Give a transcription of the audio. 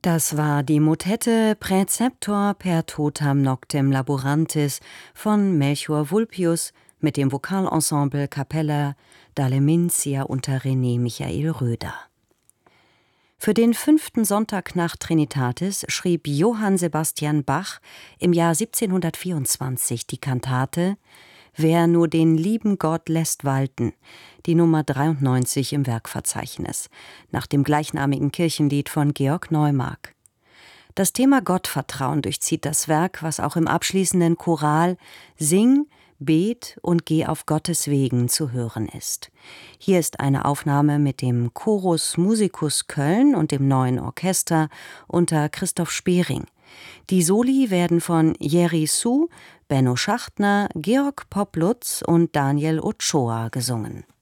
Das war die Motette Praeceptor per totam noctem laborantis von Melchior Vulpius mit dem Vokalensemble Capella dalle Mincia unter René Michael Röder. Für den 5. Sonntag nach Trinitatis schrieb Johann Sebastian Bach im Jahr 1724 die Kantate »Wer nur den lieben Gott lässt walten«, die Nummer 93 im Werkverzeichnis, nach dem gleichnamigen Kirchenlied von Georg Neumark. Das Thema Gottvertrauen durchzieht das Werk, was auch im abschließenden Choral »Sing, bet und geh auf Gottes Wegen« zu hören ist. Hier ist eine Aufnahme mit dem Chorus Musicus Köln und dem Neuen Orchester unter Christoph Spering. Die Soli werden von Jerry Su, Benno Schachtner, Georg Popp-Lutz und Daniel Ochoa gesungen.